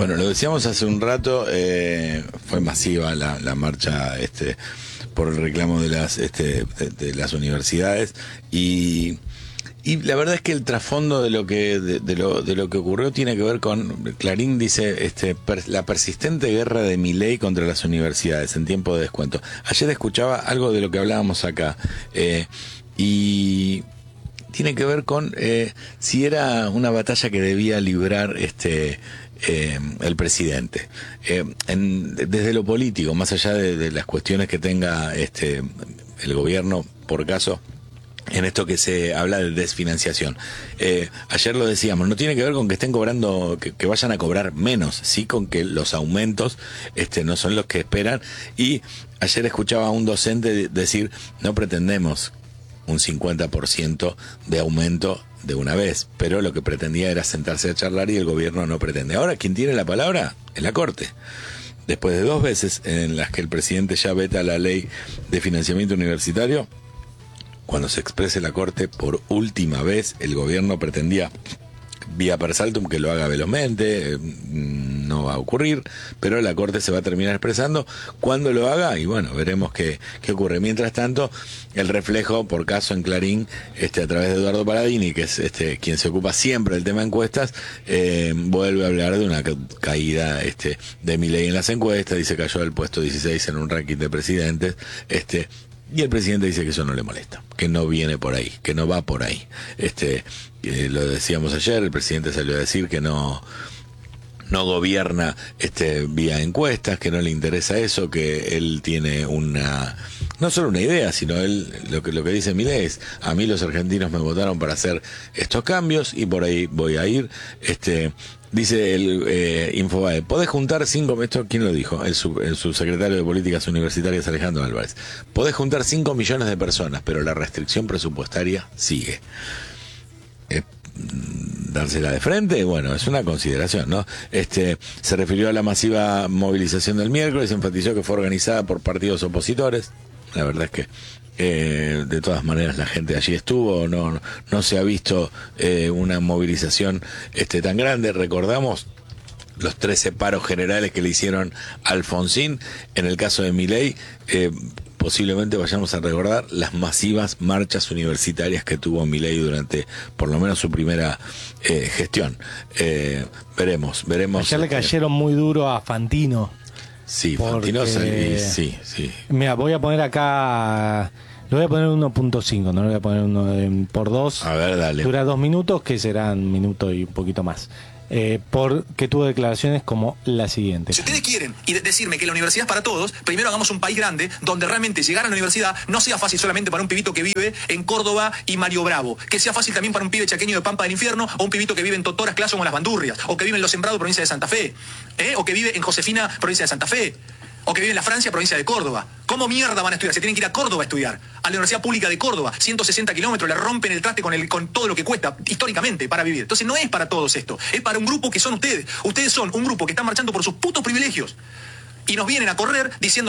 Bueno, lo decíamos hace un rato, fue masiva la marcha por el reclamo de las universidades y la verdad es que el trasfondo de lo que ocurrió tiene que ver con, Clarín dice, la persistente guerra de Milei contra las universidades en tiempo de descuento. Ayer escuchaba algo de lo que hablábamos acá, y tiene que ver con si era una batalla que debía librar el presidente. Desde lo político, más allá de las cuestiones que tenga el gobierno, por caso, en esto que se habla de desfinanciación. Ayer lo decíamos, no tiene que ver con que estén cobrando, que vayan a cobrar menos, sí con que los aumentos no son los que esperan. Y ayer escuchaba a un docente decir, no pretendemos un 50% de aumento de una vez, pero lo que pretendía era sentarse a charlar y el gobierno no pretende. Ahora quien tiene la palabra es la Corte. Después de 2 veces en las que el presidente ya veta la ley de financiamiento universitario, cuando se exprese la Corte por última vez, el gobierno pretendía vía per saltum que lo haga velozmente, no va a ocurrir, pero la Corte se va a terminar expresando cuando lo haga y bueno, veremos qué ocurre. Mientras tanto, el reflejo, por caso en Clarín, a través de Eduardo Paladini, que es quien se ocupa siempre del tema encuestas, vuelve a hablar de una caída de Milei en las encuestas, dice cayó del puesto 16 en un ranking de presidentes, y el presidente dice que eso no le molesta, que no viene por ahí, que no va por ahí. Lo decíamos ayer, el presidente salió a decir que no gobierna vía encuestas, que no le interesa eso, que él tiene no solo una idea, sino lo que dice Milei es, a mí los argentinos me votaron para hacer estos cambios y por ahí voy a ir. Dice el Infobae, podés juntar 5, esto ¿quién lo dijo? El subsecretario de Políticas Universitarias, Alejandro Álvarez. Podés juntar 5 millones de personas, pero la restricción presupuestaria sigue. Dársela de frente, bueno, es una consideración, ¿no? Se refirió a la masiva movilización del miércoles, enfatizó que fue organizada por partidos opositores. La verdad es que de todas maneras la gente allí estuvo, no se ha visto una movilización tan grande. Recordamos los 13 paros generales que le hicieron a Alfonsín. En el caso de Milei, posiblemente vayamos a recordar las masivas marchas universitarias que tuvo Milei durante por lo menos su primera gestión. Veremos. Ayer le cayeron muy duro a Fantino. Sí, Fantino sí. Mira, voy a poner acá, le voy a poner 1.5, no le voy a poner uno por 2. A ver, dale. Dura 2 minutos, que serán 1 minuto y un poquito más. Porque tuvo declaraciones como la siguiente. Si ustedes quieren decirme que la universidad es para todos, primero hagamos un país grande donde realmente llegar a la universidad no sea fácil solamente para un pibito que vive en Córdoba y Mario Bravo, que sea fácil también para un pibe chaqueño de Pampa del Infierno, o un pibito que vive en Totoras, Clason o Las Bandurrias, o que vive en Los Sembrados, provincia de Santa Fe, o que vive en Josefina, provincia de Santa Fe, o que vive en la Francia, provincia de Córdoba. ¿Cómo mierda van a estudiar? Se tienen que ir a Córdoba a estudiar. A la Universidad Pública de Córdoba, 160 kilómetros, le rompen el traste con todo lo que cuesta históricamente para vivir. Entonces no es para todos esto, es para un grupo que son ustedes. Ustedes son un grupo que están marchando por sus putos privilegios. Y nos vienen a correr diciendo